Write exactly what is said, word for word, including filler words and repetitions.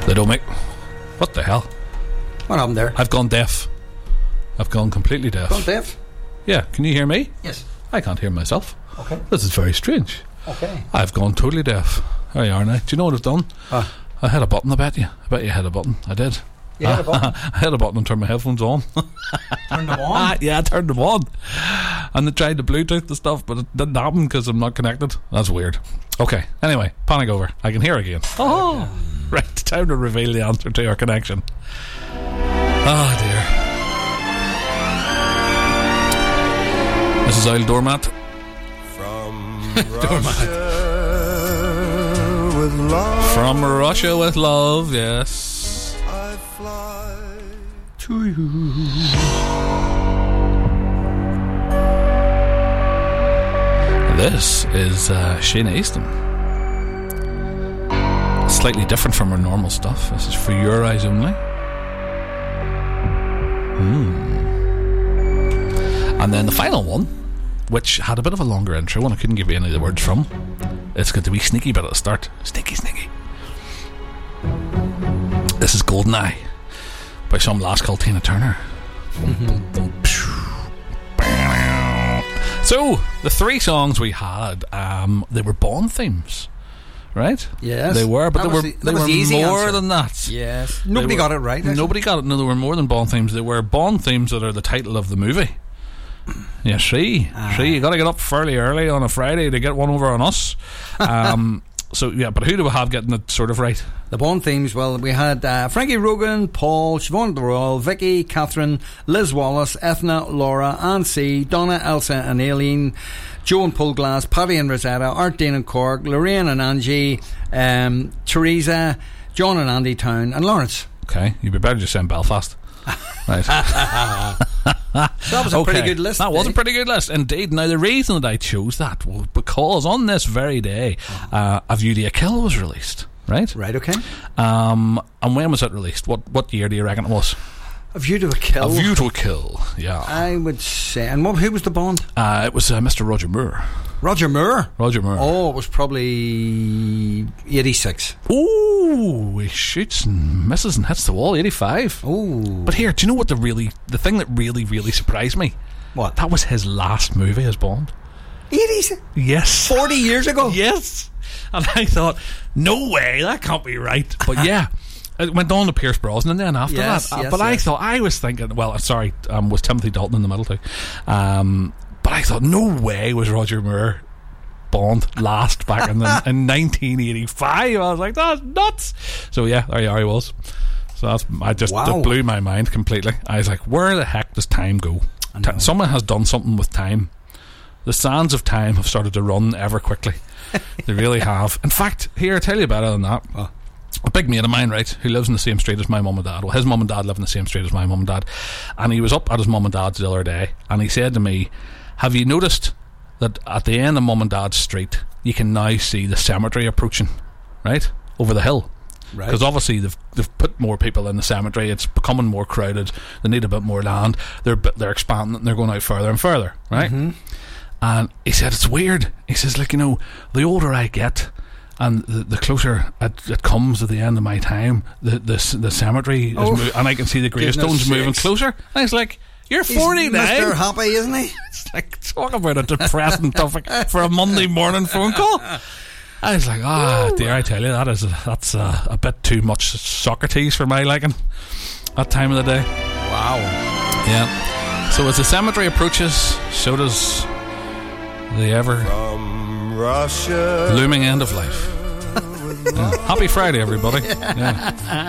They don't make... What the hell? What happened there? I've gone deaf. I've gone completely deaf. Gone deaf? Yeah, can you hear me? Yes. I can't hear myself. Okay. This is very strange. Okay. I've gone totally deaf. There you are now. Do you know what I've done? Uh, I had a button, I bet you. I bet you had a button. I did. You had a button? I had a button and turned my headphones on. Turn them on? Yeah, I turned them on. And I tried to Bluetooth the stuff, but it didn't happen because I'm not connected. That's weird. Okay, anyway, panic over. I can hear again. Oh, right, time to reveal the answer to our connection. Oh, dear. This is Isle Doormat. From Russia with love. From Russia with love, yes. I fly To you. This is uh, Shane Easton. Slightly different from our normal stuff. This is For Your Eyes Only. Hmm. And then the final one, which had a bit of a longer intro and I couldn't give you any of the words from. It's got the wee sneaky bit at the start. Sneaky, sneaky. This is Goldeneye by some lass called Tina Turner. So, the three songs we had, um, they were Bond themes, right? Yes. They were, but That they was were, the- that they was were the easy more answer. than that. Yes. They Nobody were- got it right. actually. Nobody got it. No, they were more than Bond themes. They were Bond themes that are the title of the movie. Yeah, see, Ah. see, you got to get up fairly early on a Friday to get one over on us. Um, so yeah, but who do we have getting it sort of right? The Bond themes, well, we had uh, Frankie Rogan, Paul, Siobhan Royal, Vicky, Catherine, Liz Wallace, Ethna, Laura, Anne C, Donna, Elsa and Aileen, Joan Pulglass, Paddy and Rosetta, Art, Dean and Cork, Lorraine and Angie, um, Teresa, John and Andy Town, and Lawrence. Okay, you'd be better just saying Belfast. Right. So that was a Okay. pretty good list. That was a Dave. pretty good list indeed. Now the reason that I chose that was because on this very day, uh, A View to a Kill was released. Right. Right, okay. Um, and when was it released? What what year do you reckon it was? A View to a Kill. A View to a Kill. Yeah. I would say. And what, who was the Bond? Uh, it was uh, Mister Roger Moore. Roger Moore. Roger Moore. Oh, it was probably eighty-six. Ooh, he shoots and misses and hits the wall. eighty-five. Oh. But here, do you know what the really the thing that really really surprised me? What? That was his last movie as Bond. eighty-six? Yes. forty years ago? Yes. And I thought, no way, that can't be right. But yeah, it went on to Pierce Brosnan then after Yes, that. Uh, yes, but I yes. thought, I was thinking, well, sorry, um, was Timothy Dalton in the middle too. Um, but I thought, no way was Roger Moore Bond last back in, the, in nineteen eighty-five. I was like, that's nuts. So yeah, there you are, he was. So that's, I just, Wow. it blew my mind completely. I was like, where the heck does time go? Ta- someone has done something with time. The sands of time have started to run ever quickly. They really have. In fact, here, I'll tell you better than that. Oh. A big mate of mine, right, who lives in the same street as my mum and dad. Well, his mum and dad live in the same street as my mum and dad. And he was up at his mum and dad's the other day, and he said to me, have you noticed that at the end of mum and dad's street, you can now see the cemetery approaching, right, over the hill? Right. Because obviously they've they've put more people in the cemetery. It's becoming more crowded. They need a bit more land. They're they're expanding. And they're going out further and further, right? Mm-hmm. And he said it's weird. He says, like, you know, the older I get, and the, the closer it, it comes to the end of my time, the the, the cemetery Oh, is mo- and I can see the gravestones moving sakes. closer. And I was like, you're He's forty-nine. Mister Happy, isn't he? It's like, talk about a depressing topic for a Monday morning phone call. I was like, ah, oh, dear, I tell you, that is a, that's a, a bit too much Socrates for my liking. That time of the day. Wow. Yeah. So as the cemetery approaches, so does the ever from Russia looming end of life. Yeah. Happy Friday, everybody. Yeah.